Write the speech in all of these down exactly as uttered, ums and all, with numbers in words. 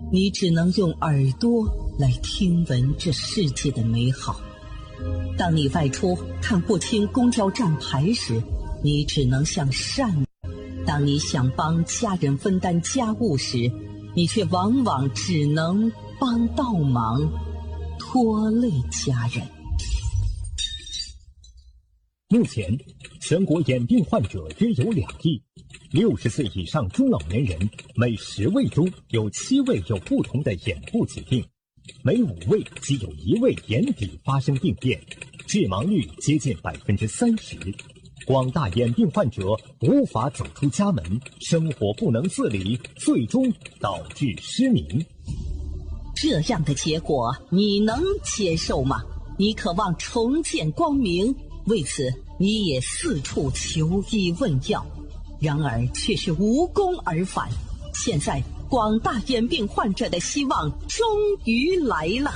你只能用耳朵来听闻这世界的美好。当你外出看不清公交站牌时，你只能向善；当你想帮家人分担家务时，你却往往只能帮倒忙，拖累家人。 目前，全国眼病患者约有两亿，六十岁以上中老年人每十位中有七位有不同的眼部疾病，每五位即有一位眼底发生病变，致盲率接近百分之三十。广大眼病患者无法走出家门，生活不能自理，最终导致失明。 这样的结果你能接受吗？你渴望重见光明，为此你也四处求医问药，然而却是无功而返。现在广大眼病患者的希望终于来了。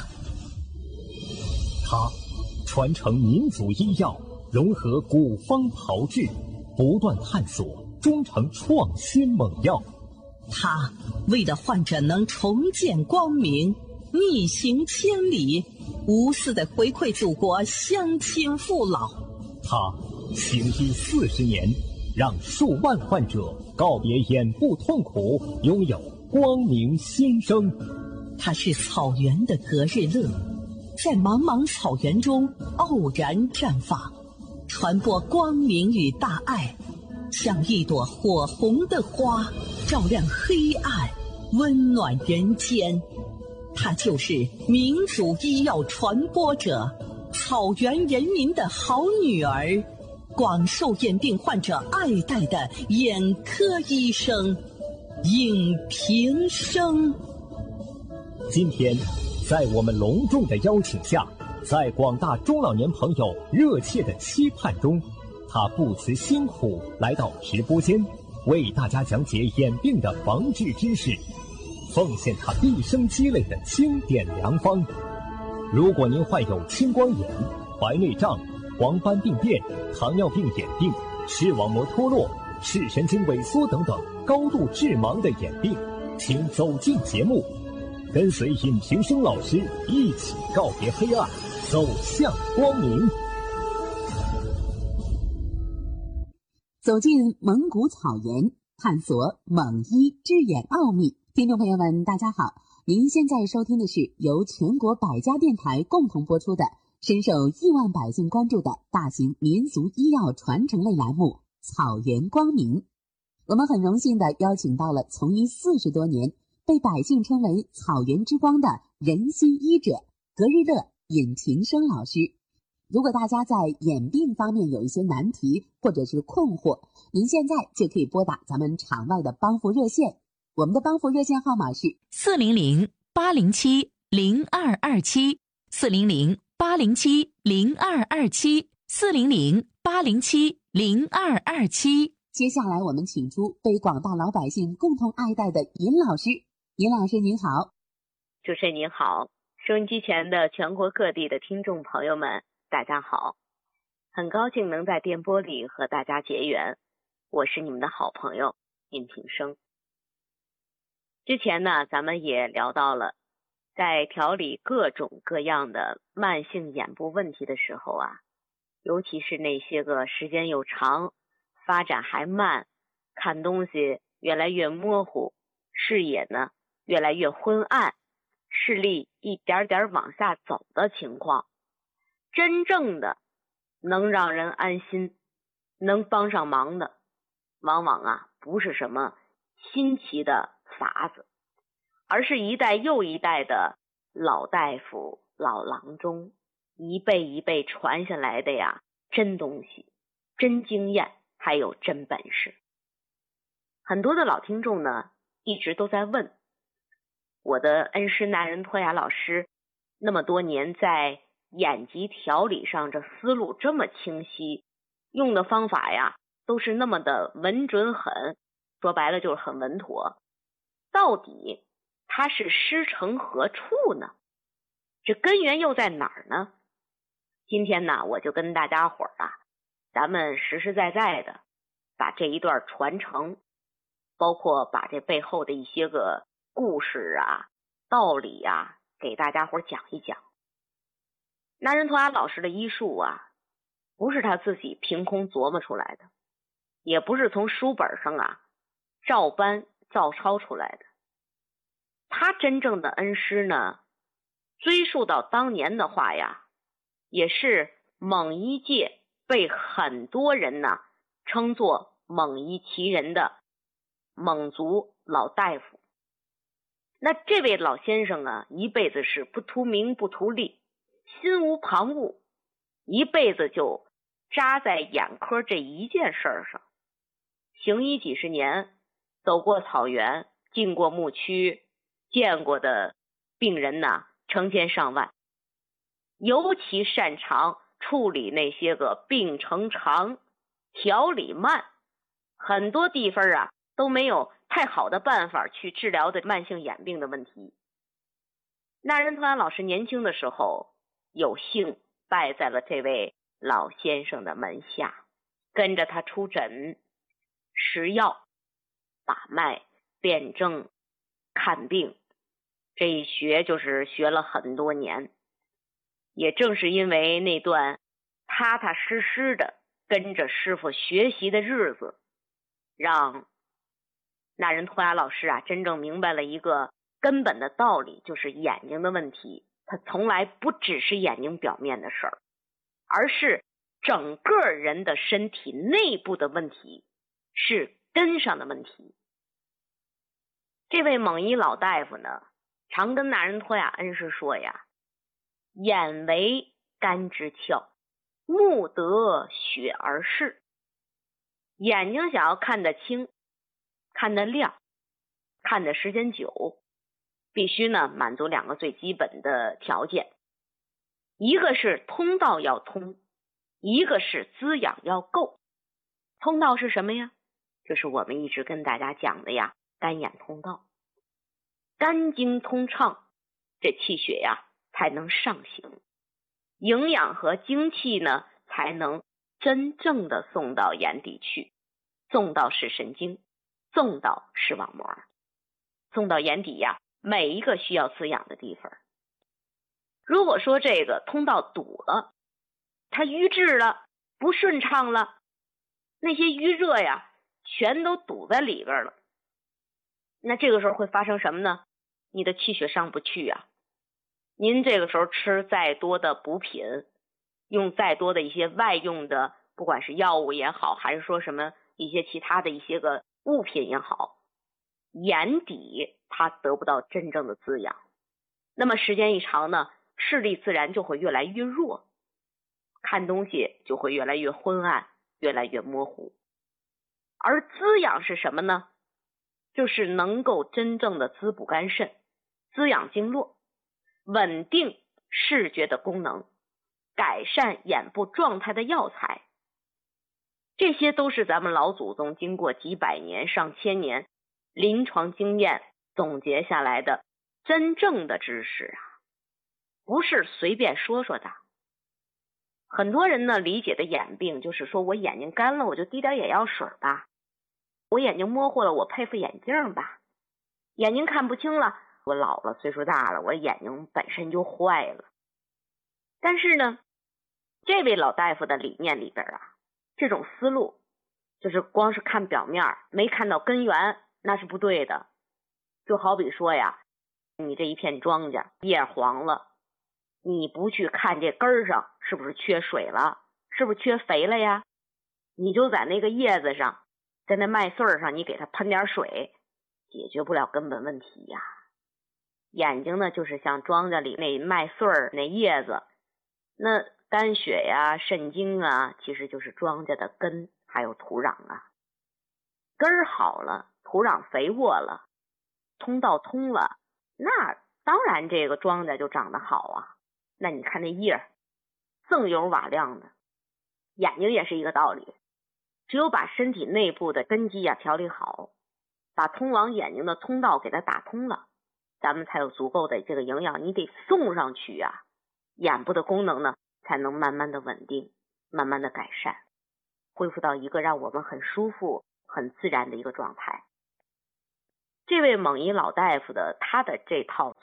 他传承民族医药，融合古方炮制，不断探索，终成创新猛药。 他为了患者能重见光明，逆行千里，无私的回馈祖国乡亲父老。 他行医四十年，让数万患者告别眼部痛苦，拥有光明新生。 他是草原的隔日乐，在茫茫草原中傲然绽放，传播光明与大爱，像一朵火红的花，照亮黑暗，温暖人间。他就是民族医药传播者，草原人民的好女儿，广受眼病患者爱戴的眼科医生尹平生。 今天在我们隆重的邀请下，在广大中老年朋友热切的期盼中，他不辞辛苦来到直播间，为大家讲解眼病的防治知识，奉献他毕生积累的经典良方。如果您患有青光眼、白内障、黄斑病变、糖尿病眼病、视网膜脱落、视神经萎缩等等高度致盲的眼病，请走进节目，跟随尹平生老师一起告别黑暗，走向光明。 走进蒙古草原，探索蒙医治眼奥秘。听众朋友们，大家好，您现在收听的是由全国百家电台共同播出的深受亿万百姓关注的大型民俗医药传承类栏目《草原光明》。我们很荣幸地邀请到了从医四十多年，被百姓称为草原之光的人心医者隔日乐尹平生老师。如果大家在眼病方面有一些难题或者是困惑，您现在就可以拨打咱们场外的帮扶热线，我们的帮扶热线号码是四零零八零七零二二七，四零零八零七零二二七，四零零八零七零二二七。 接下来我们请出被广大老百姓共同爱戴的尹老师。尹老师您好。 主持人您好，收音机前的全国各地的听众朋友们大家好，很高兴能在电波里和大家结缘，我是你们的好朋友尹平生。之前呢，咱们也聊到了，在调理各种各样的慢性眼部问题的时候啊，尤其是那些个时间又长，发展还慢，看东西越来越模糊，视野呢越来越昏暗，视力一点点往下走的情况，真正的能让人安心，能帮上忙的，往往啊不是什么新奇的法子，而是一代又一代的老大夫、老郎中一辈一辈传下来的呀，真东西、真经验，还有真本事。很多的老听众呢，一直都在问我的恩师南仁托雅老师，那么多年在眼疾调理上这思路这么清晰，用的方法呀都是那么的稳准狠，说白了就是很稳妥，到底它是师承何处呢？这根源又在哪儿呢？今天呢，我就跟大家伙儿啊，咱们实实在在的把这一段传承，包括把这背后的一些个故事啊、 道理呀、啊，给大家伙讲一讲。纳仁托瓦老师的医术啊，不是他自己凭空琢磨出来的，也不是从书本上啊照搬照抄出来的。他真正的恩师呢，追溯到当年的话呀，也是蒙医界被很多人呢称作蒙医奇人的蒙族老大夫。那这位老先生啊，一辈子是不图名不图利，心无旁骛，一辈子就扎在眼科这一件事上，行医几十年，走过草原，进过牧区，见过的病人呐成千上万，尤其擅长处理那些个病程长、调理慢，很多地方啊都没有太好的办法去治疗的慢性眼病的问题。纳仁托瓦老师年轻的时候，有幸拜在了这位老先生的门下，跟着他出诊、食药、把脉、辨证、看病，这一学就是学了很多年。也正是因为那段踏踏实实的跟着师傅学习的日子，让纳仁托瓦老师啊真正明白了一个根本的道理，就是眼睛的问题它从来不只是眼睛表面的事儿，而是整个人的身体内部的问题，是根上的问题。这位蒙医老大夫呢，常跟纳仁托瓦恩师说呀，眼为肝之窍，目得血而视。眼睛想要看得清、看得亮、看得时间久，必须呢满足两个最基本的条件，一个是通道要通，一个是滋养要够。通道是什么呀？就是我们一直跟大家讲的呀，肝眼通道。肝经通畅，这气血呀才能上行，营养和精气呢才能真正的送到眼底去，送到视神经，送到视网膜，送到眼底呀每一个需要滋养的地方。如果说这个通道堵了，它瘀滞了，不顺畅了，那些淤热呀全都堵在里边了，那这个时候会发生什么呢？你的气血上不去啊，您这个时候吃再多的补品，用再多的一些外用的，不管是药物也好，还是说什么一些其他的一些个物品也好，眼底它得不到真正的滋养，那么时间一长呢，视力自然就会越来越弱，看东西就会越来越昏暗，越来越模糊。而滋养是什么呢？就是能够真正的滋补肝肾，滋养经络，稳定视觉的功能，改善眼部状态的药材。这些都是咱们老祖宗经过几百年上千年临床经验总结下来的真正的知识啊，不是随便说说的。很多人呢理解的眼病就是说，我眼睛干了我就滴点眼药水吧，我眼睛模糊了我配副眼镜吧，眼睛看不清了我老了岁数大了我眼睛本身就坏了。但是呢，这位老大夫的理念里边啊，这种思路就是光是看表面没看到根源，那是不对的。就好比说呀，你这一片庄稼叶黄了，你不去看这根上是不是缺水了，是不是缺肥了呀，你就在那个叶子上，在那麦穗上你给它喷点水，解决不了根本问题呀。眼睛呢就是像庄稼里那麦穗那叶子，那肝血呀肾经啊其实就是庄稼的根还有土壤啊。根儿好了，土壤肥沃了，通道通了，那当然这个庄稼就长得好啊。那你看那叶锃油瓦亮的，眼睛也是一个道理，只有把身体内部的根基啊调理好，把通往眼睛的通道给它打通了，咱们才有足够的这个营养，你得送上去啊，眼部的功能呢才能慢慢的稳定，慢慢的改善，恢复到一个让我们很舒服很自然的一个状态。这位蒙医老大夫的他的这套从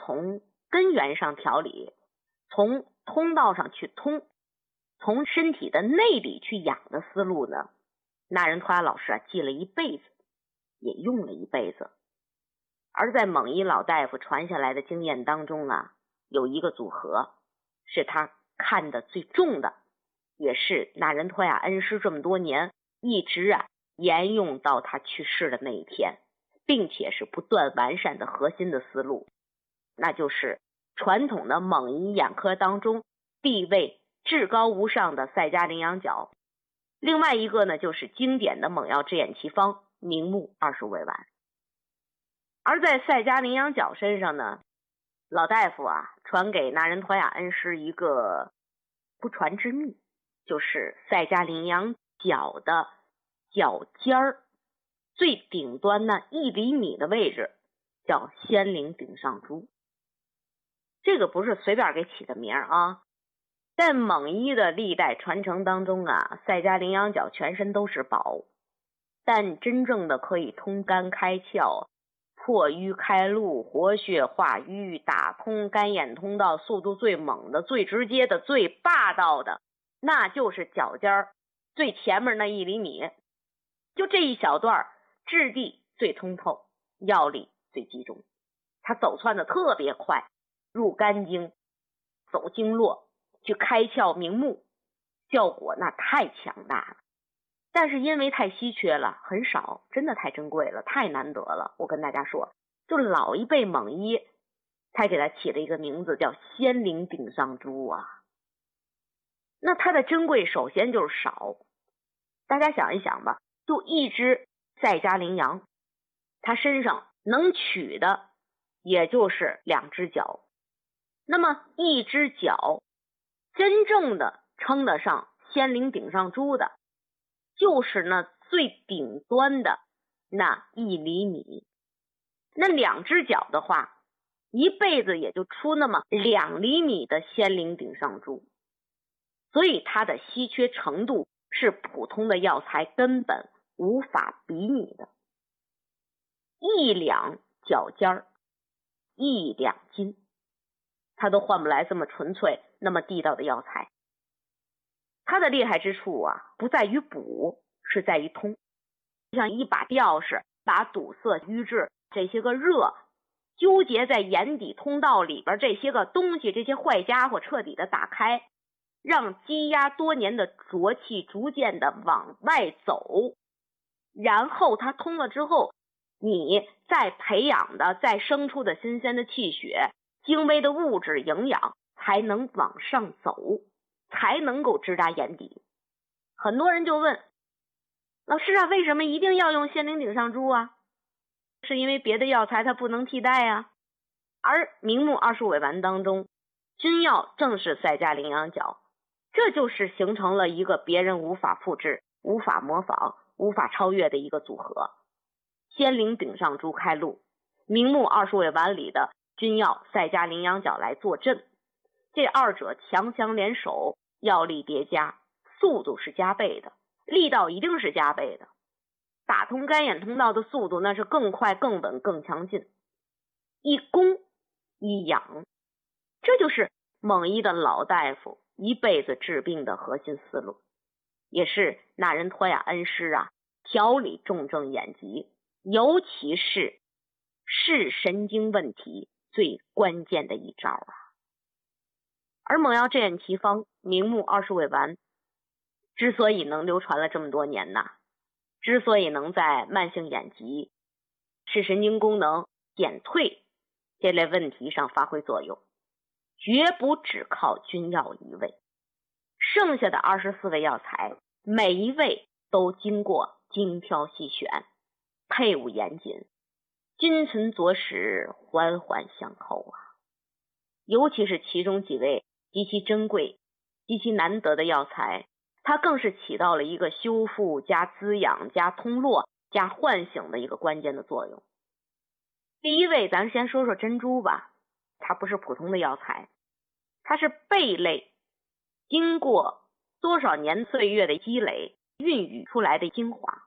从根源上调理，从通道上去通，从身体的内里去养的思路呢，那仁托亚老师啊记了一辈子，也用了一辈子。而在蒙医老大夫传下来的经验当中啊，有一个组合是他看得最重的，也是那仁托亚恩师这么多年一直啊沿用到他去世的那一天，并且是不断完善的核心的思路，那就是传统的蒙医眼科当中地位至高无上的赛迦羚羊角，另外一个呢就是经典的蒙药治眼奇方明目二十五味丸。而在赛迦羚羊角身上呢，老大夫啊传给那仁托亚恩师一个不传之秘，就是赛迦羚羊角的角尖儿最顶端呢一厘米的位置叫仙灵顶上珠。这个不是随便给起的名啊，在蒙医的历代传承当中啊，赛迦羚羊角全身都是宝，但真正的可以通肝开窍、破瘀开路、活血化瘀、打通肝眼通道速度最猛的、最直接的、最霸道的，那就是角尖儿最前面那一厘米，就这一小段，质地最通透，药力最集中，它走窜的特别快，入肝经，走经络，去开窍明目，效果那太强大了。但是因为太稀缺了，很少，真的太珍贵了，太难得了。我跟大家说，就老一辈蒙医才给他起了一个名字叫仙灵顶上珠啊。那它的珍贵首先就是少，大家想一想吧，就一只赛迦羚羊，它身上能取的也就是两只脚，那么一只脚真正的称得上仙灵顶上珠的，就是那最顶端的那一厘米。那两只脚的话，一辈子也就出那么两厘米的仙灵顶上珠，所以它的稀缺程度是普通的药材根本无法比拟的。一两脚尖儿，一两斤，它都换不来这么纯粹那么地道的药材。它的厉害之处啊，不在于补，是在于通。像一把钥匙，把堵塞、瘀滞这些个热纠结在眼底通道里边这些个东西，这些坏家伙彻底的打开，让积压多年的浊气逐渐的往外走，然后它通了之后，你再培养的再生出的新鲜的气血、精微的物质营养才能往上走，才能够直达眼底。很多人就问老师啊，为什么一定要用仙灵顶上珠啊？是因为别的药材它不能替代啊。而明目二十五味丸当中，君药正是赛迦羚羊角，这就是形成了一个别人无法复制、无法模仿、无法超越的一个组合。仙灵顶上珠开路，明目二十五味丸里的君药赛迦羚羊角来坐镇，这二者强相联手，药力叠加，速度是加倍的，力道一定是加倍的，打通肝眼通道的速度那是更快、更稳、更强劲。一攻一养，这就是蒙医的老大夫一辈子治病的核心思路，也是那仁托亚恩师啊调理重症眼疾，尤其是视神经问题最关键的一招啊。而蒙药治眼奇方明目二十五味丸之所以能流传了这么多年呐，之所以能在慢性眼疾、视神经功能减退这类问题上发挥作用，绝不只靠君药一味，剩下的二十四味药材每一味都经过精挑细选，配伍严谨，君臣佐使，环环相扣啊。尤其是其中几味极其珍贵、极其难得的药材，它更是起到了一个修复加滋养加通络加唤醒的一个关键的作用。第一位咱先说说珍珠吧，它不是普通的药材，它是贝类经过多少年岁月的积累孕育出来的精华。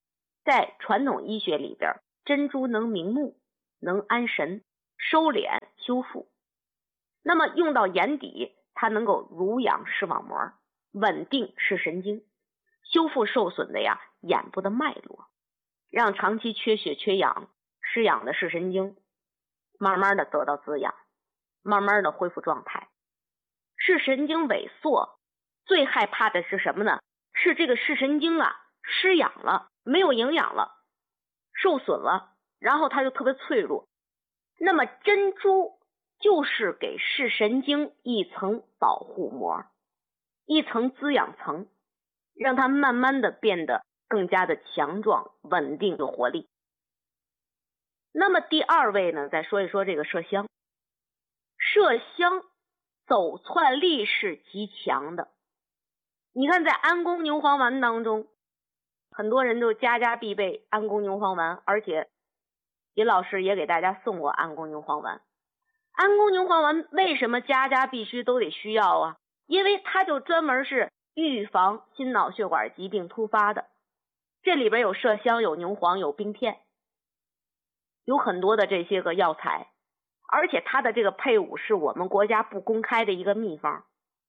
在传统医学里边，珍珠能明目，能安神，收敛修复。那么用到眼底，它能够濡养视网膜，稳定视神经，修复受损的呀眼部的脉络，让长期缺血缺氧失养的视神经慢慢的得到滋养，慢慢的恢复状态。视神经萎缩最害怕的是什么呢？是这个视神经啊失养了，没有营养了，受损了，然后它就特别脆弱。那么珍珠就是给视神经一层保护膜，一层滋养层，让它慢慢的变得更加的强壮、稳定、有活力。那么第二位呢，再说一说这个麝香。麝香走窜力是极强的。你看在安宫牛黄丸当中，很多人都家家必备安宫牛黄丸，而且尹老师也给大家送过安宫牛黄丸。安宫牛黄丸为什么家家必须都得需要啊？因为它就专门是预防心脑血管疾病突发的。这里边有麝香，有牛黄，有冰片，有很多的这些个药材，而且它的这个配伍是我们国家不公开的一个秘方。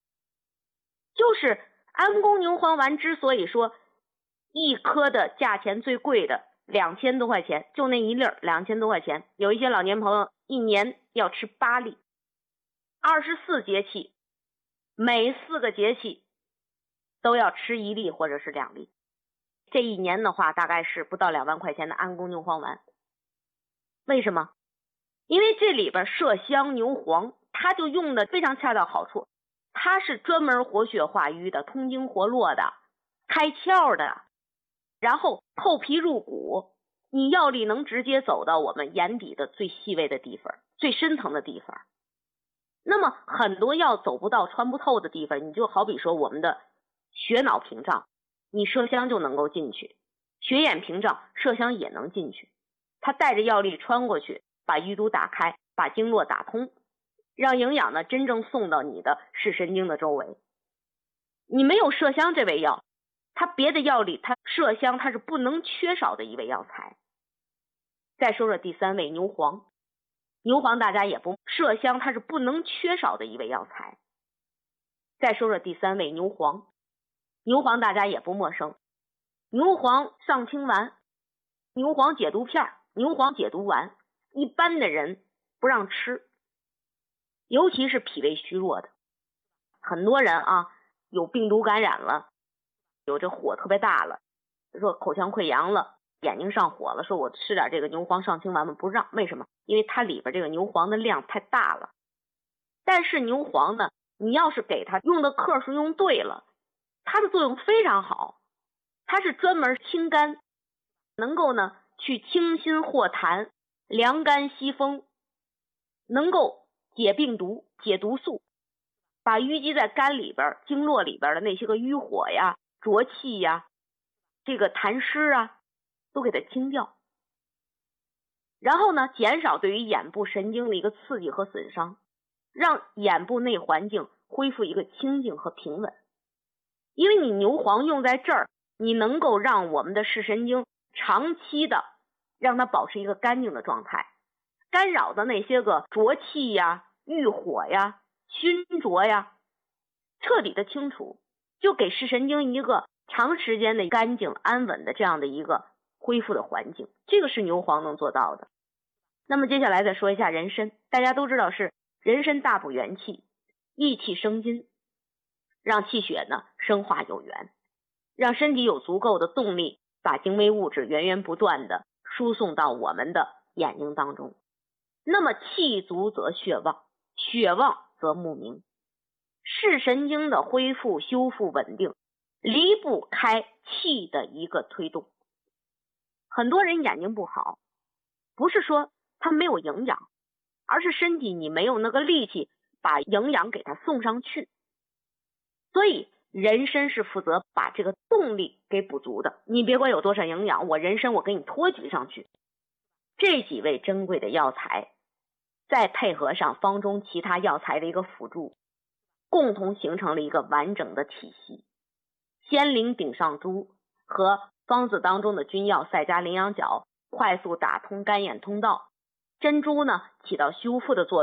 就是安宫牛黄丸之所以说一颗的价钱最贵的两千多块钱，就那一粒两千多块钱，有一些老年朋友一年要吃八粒，二十四节气，每四个节气都要吃一粒或者是两粒，这一年的话大概是不到两万块钱的安宫牛黄丸。为什么？因为这里边麝香、牛黄，它就用的非常恰到好处，它是专门活血化瘀的，通经活络的，开窍的，然后透皮入骨，你药力能直接走到我们眼底的最细微的地方，最深层的地方。那么很多药走不到穿不透的地方，你就好比说我们的血脑屏障，你麝香就能够进去，血眼屏障麝香也能进去，它带着药力穿过去，把淤堵打开，把经络打通，让营养呢真正送到你的视神经的周围。你没有麝香这味药，它别的药里它麝香它是不能缺少的一味药材。再说说第三位牛黄，牛黄大家也不，麝香它是不能缺少的一味药材。再说说第三位牛黄，牛黄大家也不陌生，牛黄上清丸、牛黄解毒片、牛黄解毒丸，一般的人不让吃，尤其是脾胃虚弱的。很多人啊有病毒感染了，有这火特别大了，说口腔溃疡了，眼睛上火了，说我吃点这个牛黄上清丸吗？不让。为什么？因为它里边这个牛黄的量太大了。但是牛黄呢，你要是给它用的克数用对了，它的作用非常好，它是专门清肝，能够呢去清心化痰、凉肝息风，能够解病毒、解毒素，把淤积在肝里边、经络里边的那些个淤火呀、浊气呀、这个痰湿啊，都给它清掉。然后呢，减少对于眼部神经的一个刺激和损伤，让眼部内环境恢复一个清静和平稳。因为你牛黄用在这儿，你能够让我们的视神经长期的让它保持一个干净的状态，干扰的那些个浊气呀、郁火呀、熏浊呀，彻底的清除，就给视神经一个长时间的干净安稳的这样的一个恢复的环境，这个是牛黄能做到的。那么接下来再说一下人参，大家都知道是人参大补元气，益气生津，让气血呢生化有源，让身体有足够的动力，把精微物质源源不断的输送到我们的眼睛当中。那么气足则血旺，血旺则目明，视神经的恢复、修复、稳定，离不开气的一个推动。很多人眼睛不好，不是说他没有营养，而是身体你没有那个力气把营养给他送上去。所以人参是负责把这个动力给补足的，你别管有多少营养，我人参我给你托举上去。这几味珍贵的药材，再配合上方中其他药材的一个辅助，共同形成了一个完整的体系。仙灵顶上珠和方子当中的君药赛加羚羊角快速打通肝眼通道，珍珠呢起到修复的作用，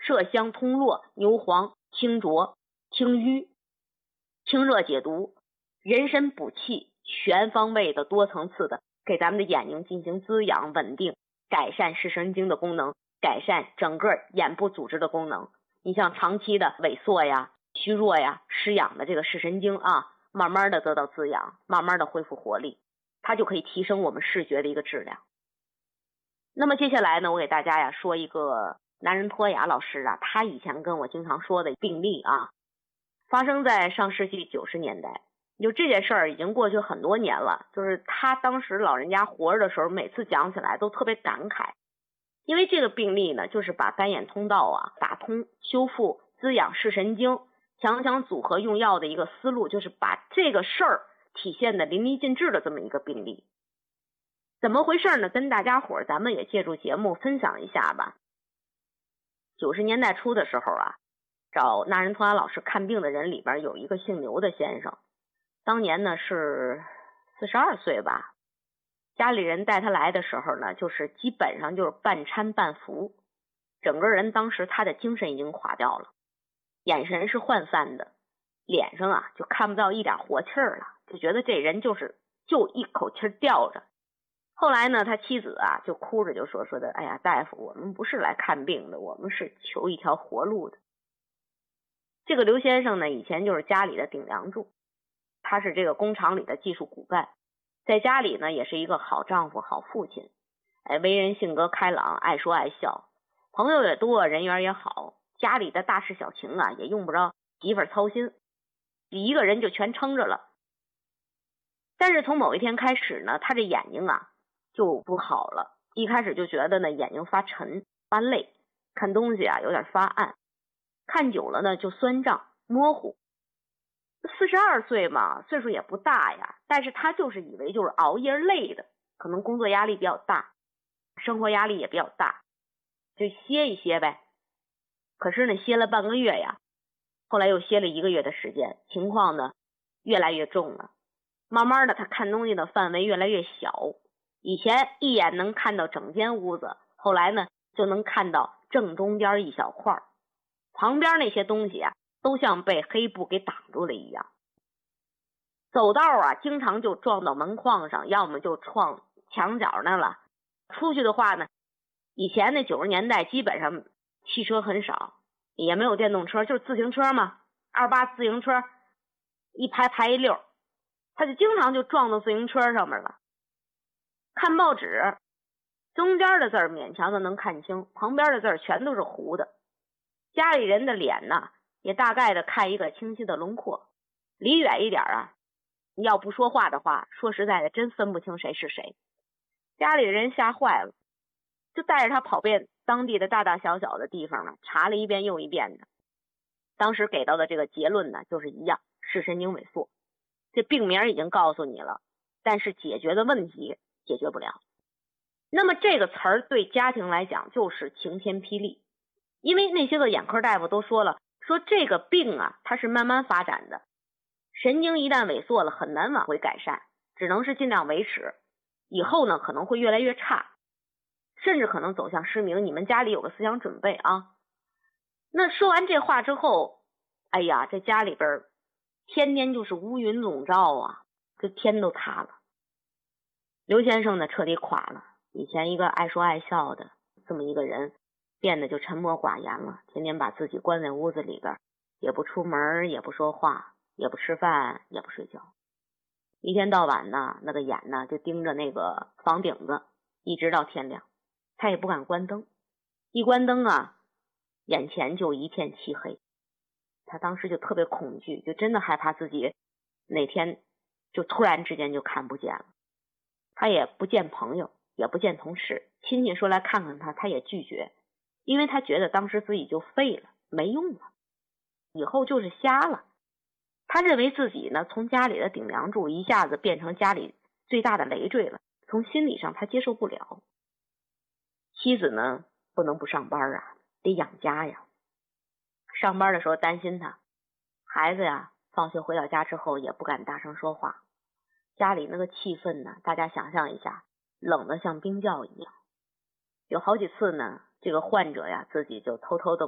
麝香、通络、牛黄、清浊、清瘀、清热解毒、人参补气，全方位的多层次的给咱们的眼睛进行滋养稳定，改善视神经的功能，改善整个眼部组织的功能。你像长期的萎缩呀、虚弱呀、失养的这个视神经啊，慢慢的得到滋养，慢慢的恢复活力，它就可以提升我们视觉的一个质量。那么接下来呢，我给大家呀说一个南仁托雅老师啊，他以前跟我经常说的病例啊，发生在上世纪九十年代。就这件事儿已经过去很多年了，就是他当时老人家活着的时候，每次讲起来都特别感慨。因为这个病例呢，就是把干眼通道啊打通、修复、滋养视神经，强强组合用药的一个思路，就是把这个事儿体现的淋漓尽致的这么一个病例。怎么回事呢？跟大家伙儿咱们也借助节目分享一下吧。九十年代初的时候啊，找纳仁托雅老师看病的人里边有一个姓牛的先生，当年呢是四十二岁吧。家里人带他来的时候呢，就是基本上就是半搀半扶，整个人当时他的精神已经垮掉了，眼神是涣散的，脸上啊就看不到一点活气儿了，就觉得这人就是就一口气吊着。后来呢，他妻子啊就哭着就说说的，哎呀，大夫，我们不是来看病的，我们是求一条活路的。这个刘先生呢，以前就是家里的顶梁柱，他是这个工厂里的技术骨干，在家里呢也是一个好丈夫、好父亲，哎，为人性格开朗，爱说爱笑，朋友也多，人缘也好，家里的大事小情啊也用不着媳妇儿操心，一个人就全撑着了。但是从某一天开始呢，他这眼睛啊就不好了，一开始就觉得呢眼睛发沉、发累，看东西啊有点发暗，看久了呢就酸胀、模糊。四十二岁嘛，岁数也不大呀，但是他就是以为就是熬夜累的，可能工作压力比较大，生活压力也比较大，就歇一歇呗。可是呢歇了半个月呀，后来又歇了一个月的时间，情况呢越来越重了。慢慢的他看东西的范围越来越小，以前一眼能看到整间屋子，后来呢就能看到正中间一小块，旁边那些东西啊都像被黑布给挡住了一样。走道啊经常就撞到门框上，要么就撞墙角那了。出去的话呢，以前那九十年代基本上汽车很少，也没有电动车，就是自行车嘛，二八自行车一排排一溜，他就经常就撞到自行车上面了。看报纸，中间的字儿勉强的能看清，旁边的字儿全都是糊的。家里人的脸呢也大概的看一个清晰的轮廓，离远一点啊，要不说话的话，说实在的真分不清谁是谁。家里人吓坏了，就带着他跑遍当地的大大小小的地方了，查了一遍又一遍的。当时给到的这个结论呢就是一样，视神经萎缩。这病名已经告诉你了，但是解决的问题解决不了。那么这个词儿对家庭来讲就是晴天霹雳，因为那些个眼科大夫都说了，说这个病啊它是慢慢发展的，神经一旦萎缩了很难往回改善，只能是尽量维持，以后呢可能会越来越差，甚至可能走向失明，你们家里有个思想准备啊。那说完这话之后，哎呀，这家里边天天就是乌云笼罩啊，这天都塌了。刘先生呢彻底垮了，以前一个爱说爱笑的这么一个人，变得就沉默寡言了，天天把自己关在屋子里边，也不出门，也不说话，也不吃饭，也不睡觉，一天到晚呢那个眼呢就盯着那个房顶子，一直到天亮，他也不敢关灯，一关灯啊眼前就一片漆黑。他当时就特别恐惧，就真的害怕自己哪天就突然之间就看不见了。他也不见朋友，也不见同事，亲戚说来看看他，他也拒绝，因为他觉得当时自己就废了，没用了，以后就是瞎了。他认为自己呢从家里的顶梁柱一下子变成家里最大的累赘了，从心理上他接受不了。妻子呢不能不上班啊，得养家呀。上班的时候担心他，孩子呀放学回到家之后也不敢大声说话，家里那个气氛呢，大家想象一下，冷得像冰窖一样。有好几次呢，这个患者呀自己就偷偷的